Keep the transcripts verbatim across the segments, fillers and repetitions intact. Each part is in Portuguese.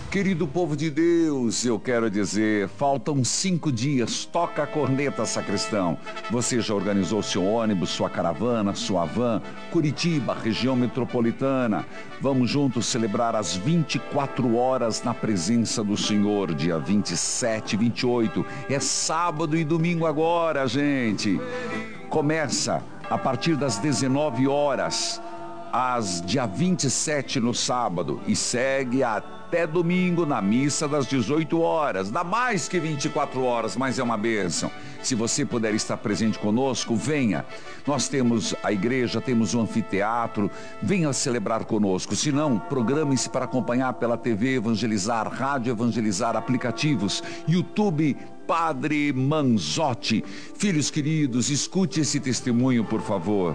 Querido povo de Deus, eu quero dizer, faltam cinco dias, toca a corneta, sacristão. Você já organizou seu ônibus, sua caravana, sua van, Curitiba, região metropolitana. Vamos juntos celebrar as vinte e quatro horas na presença do Senhor, dia vinte e sete e vinte e oito. É sábado e domingo agora, gente. Começa a partir das dezenove horas, às dia vinte e sete no sábado, e segue até domingo na missa das dezoito horas. Dá mais que vinte e quatro horas, mas é uma bênção. Se você puder estar presente conosco, venha. Nós temos a igreja, temos o anfiteatro, venha celebrar conosco. Se não, programe-se para acompanhar pela T V Evangelizar, Rádio Evangelizar, aplicativos, YouTube Padre Manzotti. Filhos queridos, escute esse testemunho, por favor.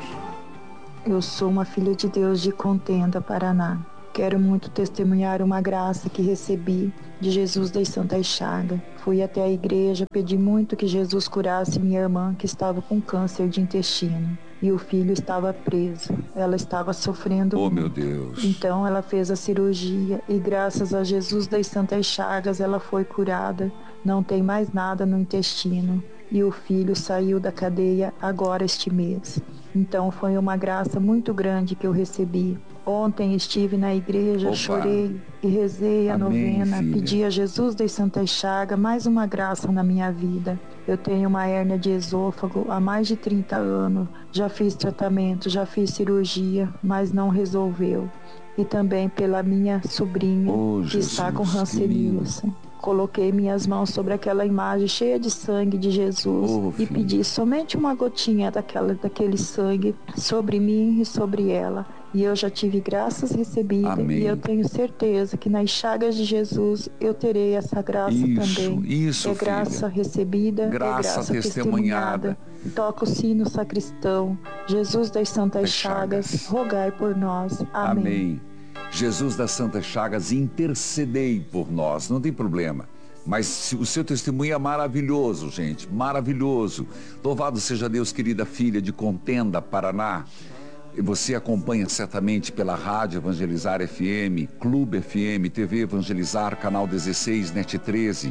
Eu sou uma filha de Deus de Contenda, Paraná. Quero muito testemunhar uma graça que recebi de Jesus das Santas Chagas. Fui até a igreja, pedi muito que Jesus curasse minha irmã que estava com câncer de intestino. E o filho estava preso. Ela estava sofrendo Oh, muito. meu Deus. Então ela fez a cirurgia e graças a Jesus das Santas Chagas ela foi curada. Não tem mais nada no intestino. E o filho saiu da cadeia agora este mês. Então foi uma graça muito grande que eu recebi. Ontem estive na igreja, Opa. Chorei e rezei a Amém, novena, filha. pedi a Jesus das Santas Chagas mais uma graça na minha vida. Eu tenho uma hérnia de esôfago há mais de trinta anos, já fiz tratamento, já fiz cirurgia, mas não resolveu. E também pela minha sobrinha, Oh, que Jesus, está com que Hanseníase. Coloquei minhas mãos sobre aquela imagem cheia de sangue de Jesus Oh, e filho. pedi somente uma gotinha daquela, daquele sangue sobre mim e sobre ela. E eu já tive graças recebidas. Amém. E eu tenho certeza que nas chagas de Jesus eu terei essa graça Isso, também. isso, é graça filha. recebida, Graça é graça testemunhada. testemunhada. Toca o sino, sacristão. Jesus das Santas Das Chagas, Chagas. rogai por nós. Amém. Amém. Jesus das Santas Chagas, intercedei por nós, não tem problema. Mas se- o seu testemunho é maravilhoso, gente, maravilhoso. Louvado seja Deus, querida filha de Contenda, Paraná. E você acompanha certamente pela Rádio Evangelizar F M, Clube F M, T V Evangelizar, Canal dezesseis, Net treze.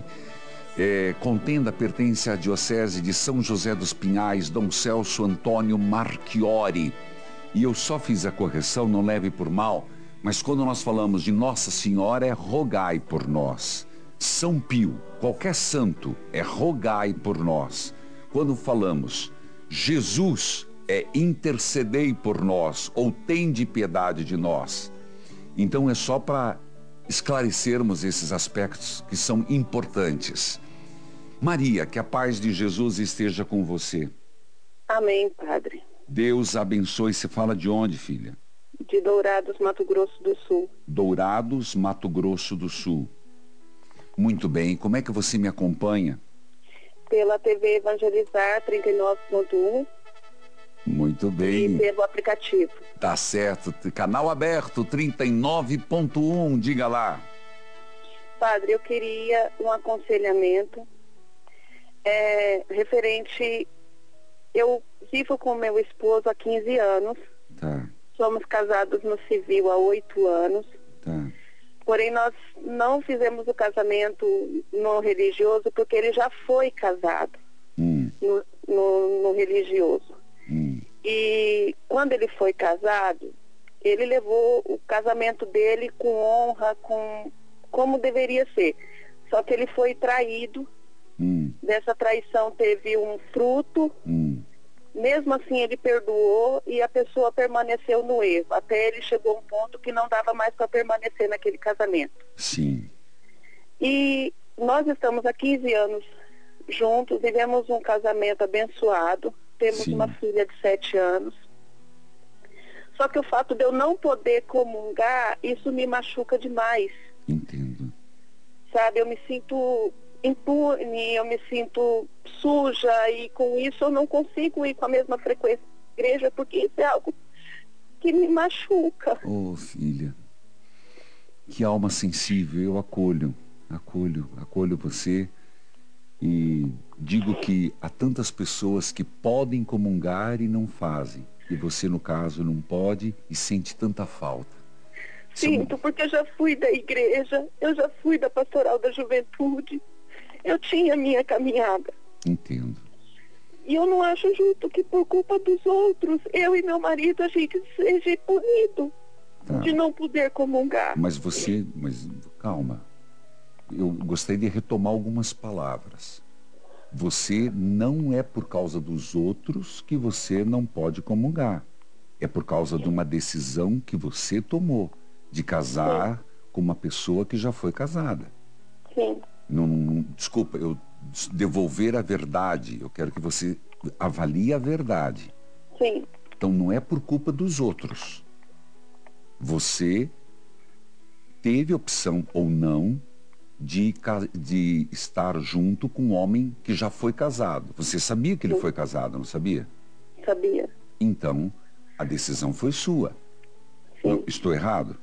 É, Contenda pertence à Diocese de São José dos Pinhais, Dom Celso Antônio Marchiori. E eu só fiz a correção, não leve por mal, mas quando nós falamos de Nossa Senhora, é rogai por nós. São Pio, qualquer santo, é rogai por nós. Quando falamos Jesus, é intercedei por nós, ou tende piedade de nós. Então é só para esclarecermos esses aspectos que são importantes. Maria, que a paz de Jesus esteja com você. Amém, Padre. Deus abençoe. Você fala de onde, filha? De Dourados, Mato Grosso do Sul. Dourados, Mato Grosso do Sul. Muito bem. Como é que você me acompanha? Pela T V Evangelizar trinta e nove ponto um Muito e bem. pelo aplicativo. Tá certo. Canal aberto, trinta e nove ponto um. Diga lá. Padre, eu queria um aconselhamento é, referente... Eu vivo com meu esposo há quinze anos. Tá, Somos casados no civil há oito anos. tá. Porém, nós não fizemos o casamento no religioso porque ele já foi casado Hum, no, no, no religioso. hum. E quando ele foi casado, ele levou o casamento dele com honra, com como deveria ser. Só que ele foi traído. Hum, Dessa traição teve um fruto. hum. Mesmo assim ele perdoou e a pessoa permaneceu no erro. Até ele chegou a um ponto que não dava mais para permanecer naquele casamento. Sim. E nós estamos há quinze anos juntos, vivemos um casamento abençoado. Temos Sim. uma filha de sete anos. Só que o fato de eu não poder comungar, isso me machuca demais. Entendo. Sabe, eu me sinto impune, eu me sinto suja e com isso eu não consigo ir com a mesma frequência à igreja porque isso é algo que me machuca. Oh, filha. Que alma sensível. Eu acolho, acolho, acolho você e digo que há tantas pessoas que podem comungar e não fazem. E você, no caso, não pode e sente tanta falta. Sinto, porque eu já fui da igreja, eu já fui da pastoral da juventude, eu tinha minha caminhada. Entendo. E eu não acho justo que por culpa dos outros, eu e meu marido, a gente seja punido Tá. de não poder comungar. Mas você, mas calma. Eu gostaria de retomar algumas palavras. Você não é por causa dos outros que você não pode comungar. É por causa de uma decisão que você tomou de casar Sim. com uma pessoa que já foi casada. Sim. Não, não, desculpa, eu devolver a verdade. Eu quero que você avalie a verdade. Sim. Então não é por culpa dos outros. Você teve opção ou não de, de estar junto com um homem que já foi casado. Você sabia que ele Sim. foi casado, não sabia? Sabia. Então, a decisão foi sua. Sim. Eu estou errado?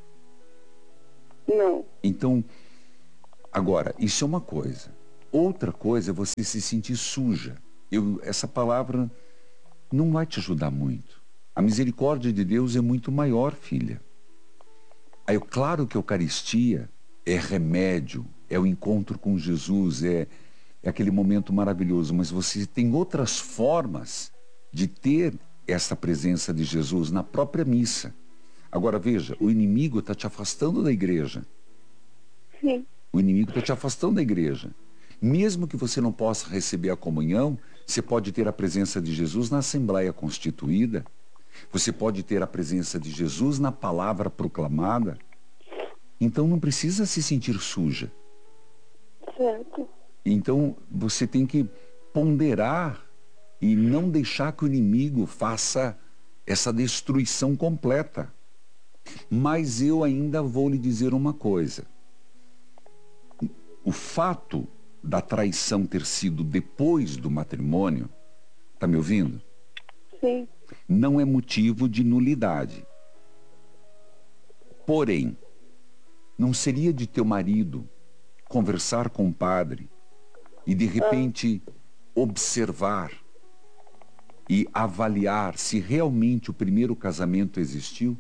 Não. Então, agora, isso é uma coisa. Outra coisa é você se sentir suja. Eu, essa palavra não vai te ajudar muito. A misericórdia de Deus é muito maior, filha. Aí, claro que a Eucaristia é remédio, é o encontro com Jesus, é, é aquele momento maravilhoso, mas você tem outras formas de ter essa presença de Jesus na própria missa. Agora, veja, o inimigo está te afastando da igreja. Sim. O inimigo está te afastando da igreja. Mesmo que você não possa receber a comunhão, você pode ter a presença de Jesus na Assembleia Constituída. Você pode ter a presença de Jesus na palavra proclamada. Então não precisa se sentir suja. Certo. Então você tem que ponderar e não deixar que o inimigo faça essa destruição completa. Mas eu ainda vou lhe dizer uma coisa. O fato da traição ter sido depois do matrimônio, tá me ouvindo? Sim. Não é motivo de nulidade. Porém, não seria de teu marido conversar com o padre e de repente observar e avaliar se realmente o primeiro casamento existiu?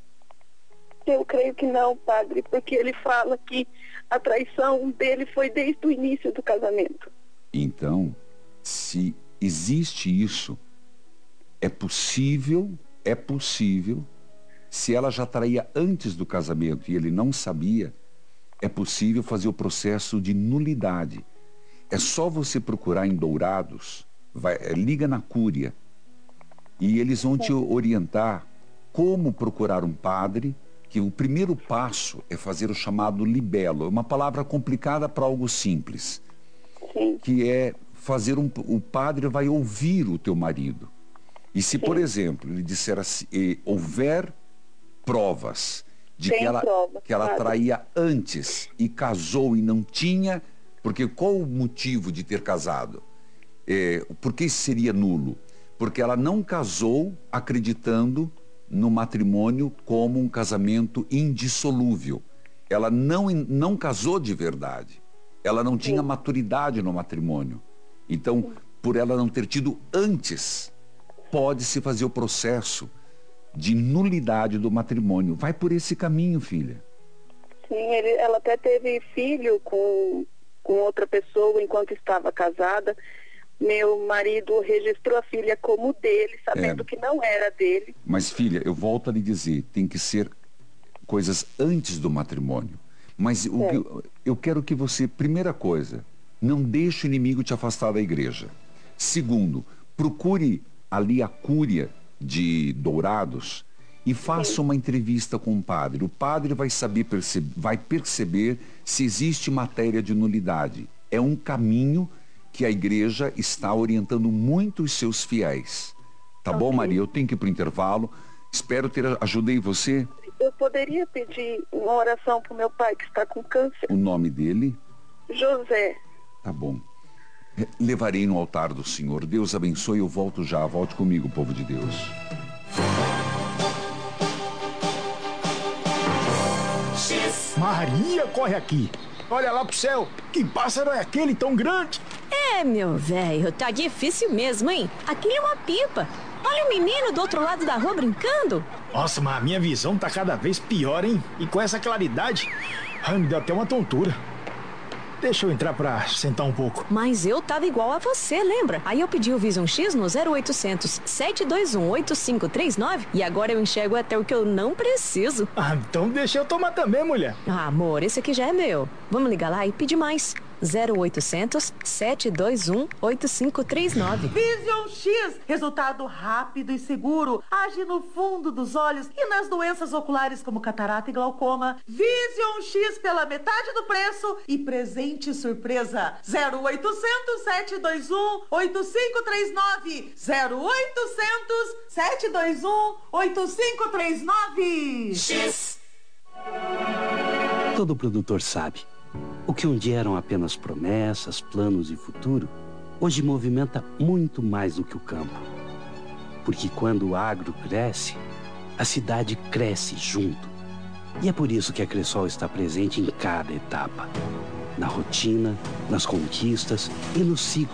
Eu creio que não, padre, porque ele fala que a traição dele foi desde o início do casamento. Então, se existe isso, é possível, é possível, se ela já traía antes do casamento e ele não sabia, é possível fazer o processo de nulidade. É só você procurar em Dourados, vai, liga na Cúria, e eles vão te orientar como procurar um padre, que o primeiro passo é fazer o chamado libelo. É uma palavra complicada para algo simples. Sim. Que é fazer um... O padre vai ouvir o teu marido. E se, Sim. por exemplo, ele disser assim, eh, houver provas de Tem que ela, prova, que ela padre. traía antes e casou e não tinha... Porque qual o motivo de ter casado? Eh, por que isso seria nulo? Porque ela não casou acreditando no matrimônio como um casamento indissolúvel. Ela não, não casou de verdade. Ela não tinha Sim. maturidade no matrimônio. Então, por ela não ter tido antes, pode-se fazer o processo de nulidade do matrimônio. Vai por esse caminho, filha. Sim, ele, ela até teve filho com, com outra pessoa enquanto estava casada. Meu marido registrou a filha como dele, sabendo É. que não era dele. Mas, filha, eu volto a lhe dizer, tem que ser coisas antes do matrimônio. Mas o que eu, eu quero que você, primeira coisa, não deixe o inimigo te afastar da igreja. Segundo, procure ali a Cúria de Dourados e faça Sim. uma entrevista com o padre. O padre vai saber, perceber, vai perceber se existe matéria de nulidade. É um caminho que a igreja está orientando muito os seus fiéis. Tá Ok. bom, Maria? Eu tenho que ir para o intervalo. Espero ter ajudei você. Eu poderia pedir uma oração para o meu pai que está com câncer? O nome dele? José. Tá bom. Levarei no altar do Senhor. Deus abençoe. Eu volto já. Volte comigo, povo de Deus. Maria, corre aqui. Olha lá pro céu. Que pássaro é aquele tão grande? É, meu velho, tá difícil mesmo, hein? Aquilo é uma pipa. Olha o menino do outro lado da rua brincando. Nossa, mas a minha visão tá cada vez pior, hein? E com essa claridade, ai, me deu até uma tontura. Deixa eu entrar pra sentar um pouco. Mas eu tava igual a você, lembra? Aí eu pedi o Vision X no zero oitocentos, sete dois um, oito cinco três nove e agora eu enxergo até o que eu não preciso. Ah, então deixa eu tomar também, mulher. Ah, amor, esse aqui já é meu. Vamos ligar lá e pedir mais. zero oitocentos, sete dois um, oito cinco três nove. Vision X, resultado rápido e seguro, age no fundo dos olhos e nas doenças oculares como catarata e glaucoma. Vision X pela metade do preço e presente surpresa. zero oitocentos, sete dois um, oito cinco três nove. zero oitocentos, sete dois um, oito cinco três nove. X. Todo produtor sabe. O que um dia eram apenas promessas, planos e futuro, hoje movimenta muito mais do que o campo. Porque quando o agro cresce, a cidade cresce junto. E é por isso que a Cressol está presente em cada etapa. Na rotina, nas conquistas e no ciclo